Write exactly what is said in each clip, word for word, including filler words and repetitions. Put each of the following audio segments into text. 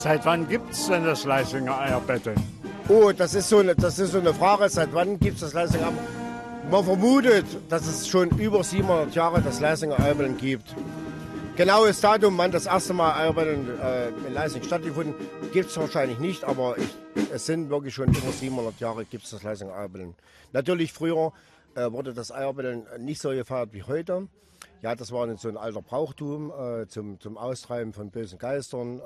Seit wann gibt es denn das Leisinger Eierbetteln? Oh, das ist so eine, das ist so eine Frage. Seit wann gibt es das Leisinger Eierbetteln? Man vermutet, dass es schon über siebenhundert Jahre das Leisinger Eierbetteln gibt. Genaues Datum, wann das erste Mal Eierbetteln äh, in Leising stattgefunden, gibt es wahrscheinlich nicht, aber ich, es sind wirklich schon über siebenhundert Jahre gibt es das Leisinger Eierbetteln. Natürlich früher äh, wurde das Eierbetteln nicht so gefeiert wie heute. Ja, das war so ein alter Brauchtum äh, zum, zum Austreiben von bösen Geistern.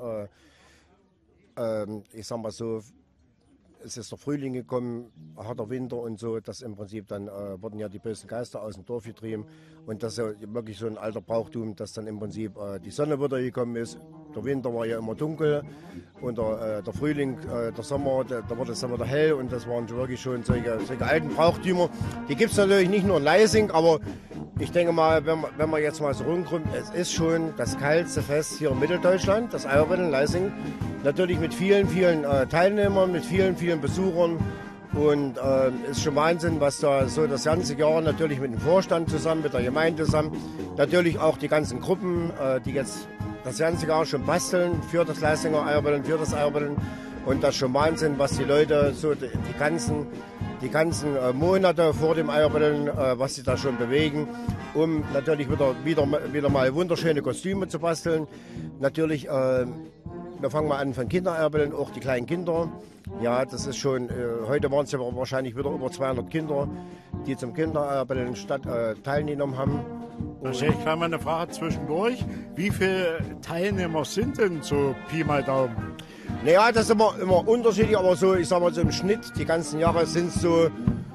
Äh, äh, ich sag mal so, es ist der Frühling gekommen, harter Winter und so, dass im Prinzip dann äh, wurden ja die bösen Geister aus dem Dorf getrieben und das ist ja wirklich so ein alter Brauchtum, dass dann im Prinzip äh, die Sonne wieder gekommen ist. Der Winter war ja immer dunkel und der, äh, der Frühling, äh, der Sommer, da, da wurde es dann wieder hell und das waren wirklich schon solche, solche alten Brauchtümer. Die gibt es natürlich nicht nur in Leising, aber ich denke mal, wenn man, wenn man jetzt mal so rumkommt, es ist schon das kälteste Fest hier in Mitteldeutschland, das Eierbetteln Leising. Natürlich mit vielen, vielen äh, Teilnehmern, mit vielen, vielen Besuchern. Und es äh, ist schon Wahnsinn, was da so das ganze Jahr natürlich mit dem Vorstand zusammen, mit der Gemeinde zusammen, natürlich auch die ganzen Gruppen, äh, die jetzt das ganze Jahr schon basteln für das Leisinger Eierbetteln, für das Eierbetteln. Und das ist schon Wahnsinn, was die Leute so die, die ganzen, die ganzen äh, Monate vor dem Eierbetteln, äh, was sie da schon bewegen, um natürlich wieder, wieder, wieder mal wunderschöne Kostüme zu basteln. Natürlich, äh, wir fangen mal an von Kindereierbetteln, auch die kleinen Kinder. Ja, das ist schon, äh, heute waren es ja wahrscheinlich wieder über zweihundert Kinder, die zum Kindereierbetteln statt äh, teilgenommen haben. Da stelle ich gleich mal eine Frage zwischendurch. Wie viele Teilnehmer sind denn so Pi mal Daumen? Naja, das ist immer, immer unterschiedlich, aber so, ich sag mal so im Schnitt, die ganzen Jahre sind es so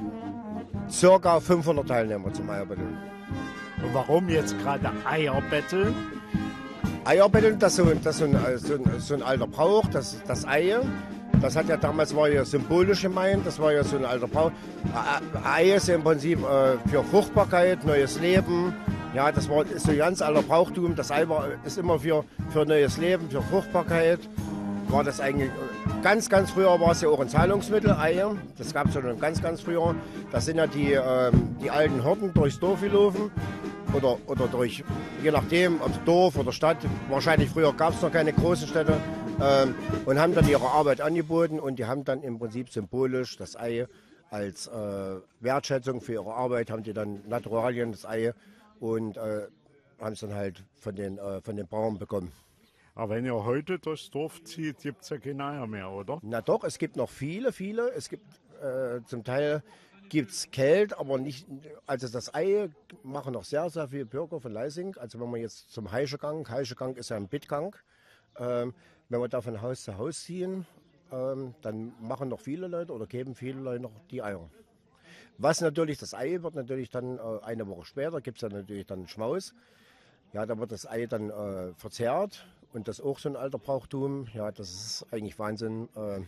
circa fünfhundert Teilnehmer zum Eierbetteln. Und warum jetzt gerade Eierbetteln? Eierbetteln, das ist so, das so, ein, so, ein, so ein alter Brauch, das, das Ei. Das hat ja damals war ja symbolisch gemeint, das war ja so ein alter Brauch. Ei ist ja im Prinzip äh, für Fruchtbarkeit, neues Leben. Ja, das war, ist so ein ganz alter Brauchtum. Das Ei war, ist immer für, für neues Leben, für Fruchtbarkeit. War das eigentlich, ganz, ganz früher war es ja auch ein Zahlungsmittel, Eier. Das gab es schon ganz, ganz früher. Das sind ja die, äh, die alten Hirten durchs Dorf gelaufen. Oder, oder durch, je nachdem, ob Dorf oder Stadt. Wahrscheinlich früher gab es noch keine großen Städte. Ähm, und haben dann ihre Arbeit angeboten und die haben dann im Prinzip symbolisch das Ei als äh, Wertschätzung für ihre Arbeit, haben die dann Naturalien, das Ei, und äh, haben es dann halt von den, äh, von den Bauern bekommen. Aber wenn ihr heute durchs Dorf zieht, gibt es ja keine Eier mehr, oder? Na doch, es gibt noch viele, viele. Es gibt äh, zum Teil gibt es Kält, aber nicht, also das Ei machen noch sehr, sehr viele Bürger von Leising. Also wenn man jetzt zum Heischegang, Heischegang ist ja ein Bittgang, ähm, wenn wir da von Haus zu Haus ziehen, ähm, dann machen noch viele Leute oder geben viele Leute noch die Eier. Was natürlich, das Ei wird natürlich dann äh, eine Woche später, gibt es dann natürlich dann Schmaus. Ja, da wird das Ei dann äh, verzehrt und das ist auch so ein alter Brauchtum. Ja, das ist eigentlich Wahnsinn, äh,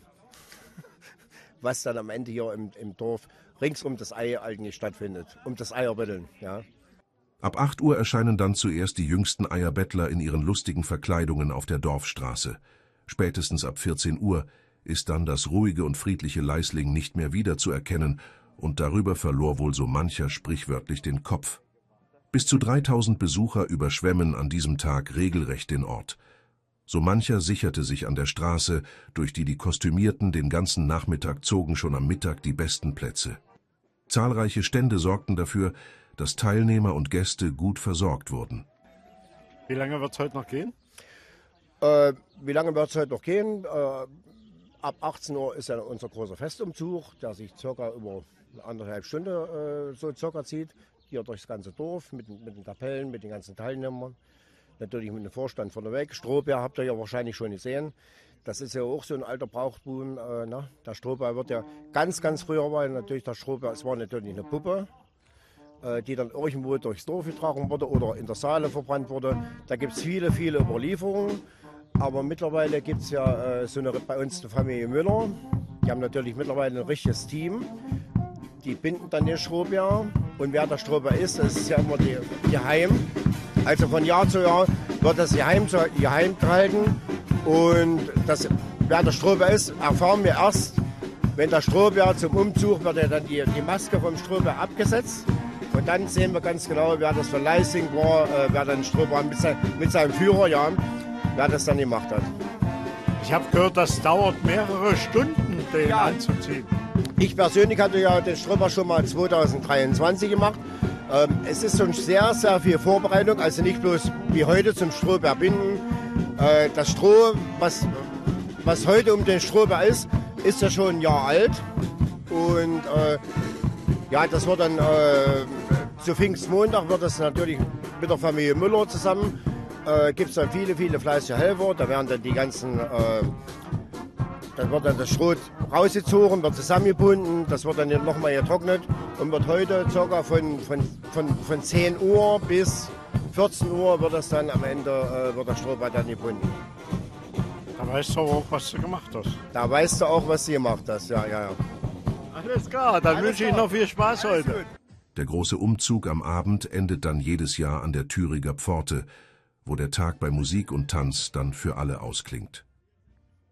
was dann am Ende hier im, im Dorf rings um das Ei eigentlich stattfindet, um das Eierbetteln, ja. Ab acht Uhr erscheinen dann zuerst die jüngsten Eierbettler in ihren lustigen Verkleidungen auf der Dorfstraße. Spätestens ab vierzehn Uhr ist dann das ruhige und friedliche Leisling nicht mehr wiederzuerkennen, und darüber verlor wohl so mancher sprichwörtlich den Kopf. Bis zu dreitausend Besucher überschwemmen an diesem Tag regelrecht den Ort. So mancher sicherte sich an der Straße, durch die die Kostümierten den ganzen Nachmittag zogen, schon am Mittag die besten Plätze. Zahlreiche Stände sorgten dafür, dass Teilnehmer und Gäste gut versorgt wurden. Wie lange wird es heute noch gehen? Äh, wie lange wird es heute noch gehen? Äh, ab achtzehn Uhr ist ja unser großer Festumzug, der sich circa über eine anderthalb Stunden äh, so circa zieht. Hier durchs ganze Dorf mit, mit den Kapellen, mit den ganzen Teilnehmern. Natürlich mit dem Vorstand vorneweg. Strohbär habt ihr ja wahrscheinlich schon gesehen. Das ist ja auch so ein alter Brauchtum. Äh, ne? Der Strohbär wird ja ganz, ganz früher, weil natürlich der Strohbär, es war natürlich eine Puppe, die dann irgendwo durchs Dorf getragen wurde oder in der Saale verbrannt wurde. Da gibt es viele, viele Überlieferungen. Aber mittlerweile gibt es ja äh, so eine, bei uns die Familie Müller. Die haben natürlich mittlerweile ein richtiges Team. Die binden dann den Strohbär. Und wer der Strohbär ist, das ist ja immer die, geheim. Also von Jahr zu Jahr wird das geheim, geheim gehalten. Und das, wer der Strohbär ist, erfahren wir erst, wenn der Strohbär zum Umzug wird ja dann die, die Maske vom Strohbär abgesetzt. Und dann sehen wir ganz genau, wer das von Leising war, äh, wer dann Strohbär mit, sein, mit seinem Führer, ja, wer das dann gemacht hat. Ich habe gehört, das dauert mehrere Stunden, den Ja. anzuziehen. Ich persönlich hatte ja den Ströper schon mal zweitausenddreiundzwanzig gemacht. Ähm, es ist schon sehr, sehr viel Vorbereitung, also nicht bloß wie heute zum Strohbär binden. Äh, das Stroh, was, was heute um den Strohbär ist, ist ja schon ein Jahr alt. Und äh, ja, das wird dann äh, zu Pfingstmontag wird das natürlich mit der Familie Müller zusammen. Äh, gibt es dann viele, viele fleißige Helfer. Da werden dann die ganzen, äh, dann wird dann das Stroh rausgezogen, wird zusammengebunden, das wird dann nochmal getrocknet und wird heute ca. Von, von, von, von zehn Uhr bis vierzehn Uhr wird das dann am Ende, äh, wird der Strohbär dann gebunden. Da weißt du auch, was du gemacht hast. Da weißt du auch, was du gemacht hast, ja, ja, ja. Alles klar, dann Alles wünsche ich klar. noch viel Spaß Alles heute. gut. Der große Umzug am Abend endet dann jedes Jahr an der Thüringer Pforte, wo der Tag bei Musik und Tanz dann für alle ausklingt.